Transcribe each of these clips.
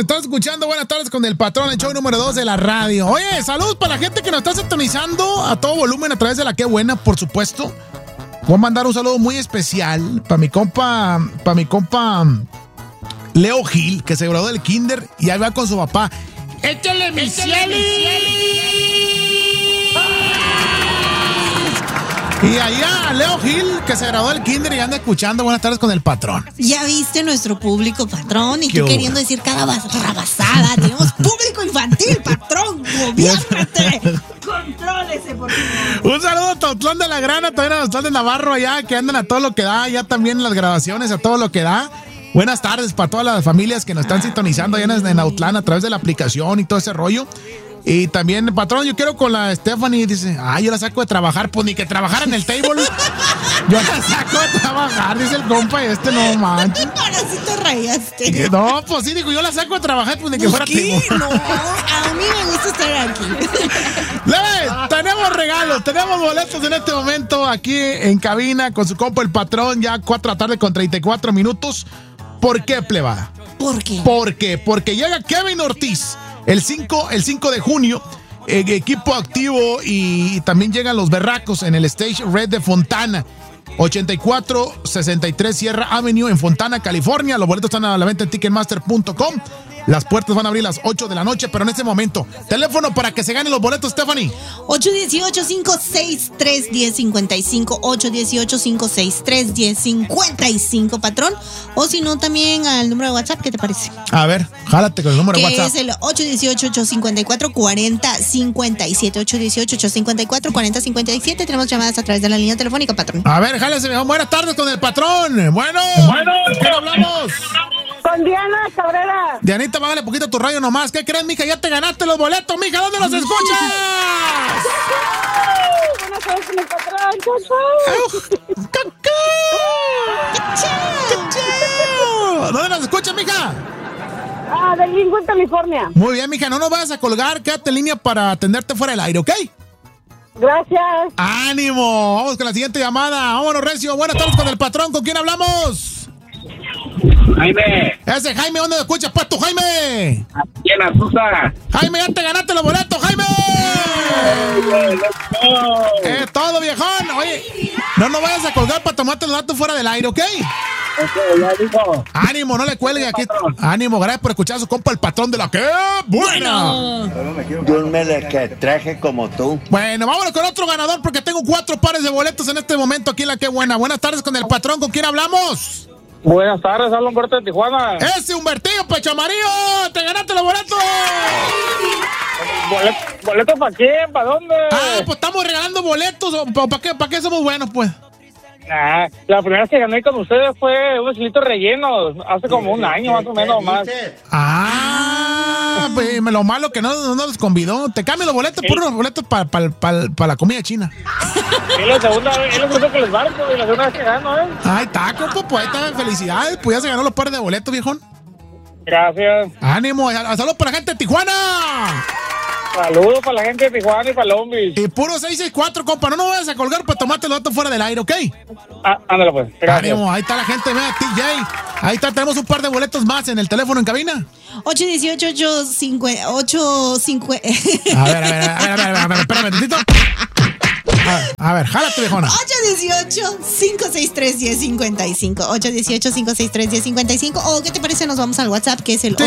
estás escuchando Buenas Tardes con el Patrón, el show número 2 de la radio. Oye, saludos para la gente que nos está sintonizando a todo volumen a través de la Qué Buena, por supuesto. Voy a mandar un saludo muy especial para mi compa Leo Gil, que se graduó del kinder y ahí va con su papá. ¡Échale, mi Y allá Leo Gil, que se graduó del kinder y anda escuchando Buenas Tardes con el Patrón. Ya viste nuestro público, Patrón, y tú queriendo decir cada rabasada. Tenemos público infantil, Patrón. Gobiérnate. Contrólese, por favor. Un saludo a Tautlán de la Grana, también a Tautlán de Navarro allá, que andan a todo lo que da, ya también en las grabaciones, a todo lo que da. Buenas tardes para todas las familias que nos están sintonizando allá en Autlán a través de la aplicación y todo ese rollo. Y también, Patrón, yo quiero con la Stephanie, dice, yo la saco de trabajar, pues ni que trabajara en el table. Yo la saco de trabajar, dice el compa, no manches. Ahora sí te rayaste. No, pues sí, digo, yo la saco de trabajar, pues ni que fuera table. No, a mí me gusta estar aquí. Tenemos regalos, tenemos boletos en este momento aquí en cabina con su compa el Patrón, ya 4 de la tarde con 34 minutos. ¿Por qué, plebada? ¿Por qué? Porque llega Kevin Ortiz el 5 de junio, equipo activo, y también llegan los berracos en el Stage Red de Fontana, 8463 Sierra Avenue en Fontana, California. Los boletos están a la venta en Ticketmaster.com. Las puertas van a abrir a las 8 de la noche, pero en este momento, teléfono para que se ganen los boletos, Stephanie. 818-563-1055, 818-563-1055, Patrón. O si no, también al número de WhatsApp, ¿qué te parece? A ver, jálate con el número de WhatsApp. Que es el 818-854-4057, 818-854-4057. Tenemos llamadas a través de la línea telefónica, Patrón. A ver, jálese, mejor. Buenas tardes con el Patrón. Bueno, ¿qué hablamos? Con Diana Cabrera. Dianita, bájale poquito a tu radio nomás. ¿Qué crees, mija? Ya te ganaste los boletos, mija. ¿Dónde los escuchas? Buenas tardes con el Patrón. ¿Dónde los escuchas, mija? De Lincoln, California. Muy bien, mija. No nos vayas a colgar. Quédate en línea para atenderte fuera del aire, ¿ok? Gracias. ¡Ánimo! Vamos con la siguiente llamada. Vámonos, recio. Buenas tardes con el Patrón. ¿Con quién hablamos? Jaime. Ese Jaime, ¿dónde lo escuchas, pues, tú, Jaime? Aquí en Azusa. Jaime, ya te ganaste los boletos, Jaime. Es todo, viejón. Oye, no nos vayas a colgar para tomarte los datos fuera del aire, ¿ok? Ya digo. Ánimo, no le cuelgue aquí. Ánimo, gracias por escuchar a su compa el Patrón de la Qué Buena. Yo me le que traje como tú. Bueno, vámonos con otro ganador porque tengo 4 pares de boletos en este momento aquí en la Qué Buena. Buenas tardes con el Patrón. ¿Con quién hablamos? Buenas tardes, hablo Humberto de Tijuana. ¡Ese Humbertillo, Pecho Amarillo! ¡Te ganaste los boletos! ¿Boletos para quién? ¿Para dónde? Pues estamos regalando boletos. ¿Para qué somos buenos, pues? La primera vez que gané con ustedes fue unos chilitos rellenos, hace como un año más o menos más. Pues lo malo que no nos convidó. Te cambio los boletos por unos boletos para la comida china. Es la segunda vez que les barco y la segunda vez que gano, ¿eh? Ay, taco, pues ahí está, felicidades. Pues ya se ganó los pares de boletos, viejón. Gracias. Ánimo, saludos para la gente de Tijuana. Saludos para la gente de Tijuana y para Lombis. Y puro 664, compa. No nos vayas a colgar para tomarte los datos fuera del aire, ¿ok? Ándale, pues. Gracias. Ánimo, ahí está la gente, vea, TJ. Ahí está, tenemos un par de boletos más en el teléfono en cabina. 818-850. A ver, espérame un momentito. A ver, jálate, viejona. 818-563-1055. 818-563-1055. O, ¿qué te parece? Nos vamos al WhatsApp, que es el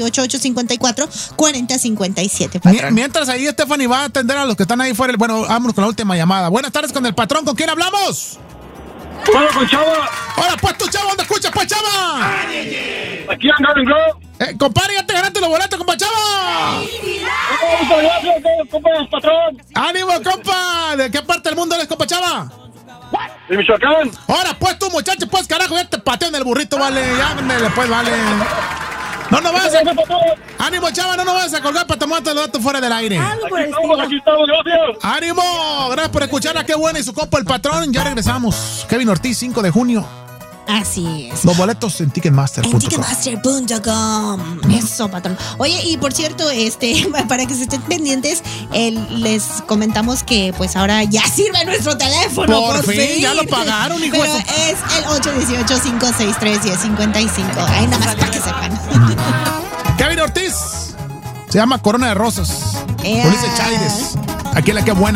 818-854-4057. Patrón. Mientras ahí Stephanie va a atender a los que están ahí fuera. Bueno, vámonos con la última llamada. Buenas tardes con el Patrón. ¿Con quién hablamos? Hola, con Chava. Hola, pues tú, Chava. ¿Dónde escuchas, pues, Chava? Aquí andando, bro. Compadre, ya te ganaste los boletos, compa, Chava. Muchas gracias, compa, Patrón. ¡Ánimo, compa! ¿De qué parte del mundo eres, compa, Chava? De Michoacán. Ahora, pues tú, muchacho, pues, carajo, ya te pateo en el burrito, vale. Ya, pues, vale. No nos vayas a... ¡Ánimo, Chava! No nos vayas a colgar para tomarte los datos fuera del aire. Aquí estamos, gracias. ¡Ánimo! Gracias por escuchar a Qué Buena y su compa el Patrón. Ya regresamos. Kevin Ortiz, 5 de junio. Así es. Los boletos en Ticketmaster.com. En Ticketmaster.com. Eso, Patrón. Oye, y por cierto, para que se estén pendientes, les comentamos que pues ahora ya sirve nuestro teléfono. Por fin, ya lo pagaron, hijo. Pero es el 818-563-1055. Ahí nada más para que sepan. Kevin Ortiz. Se llama Corona de Rosas. Ulises Chávez. Aquí la que buena.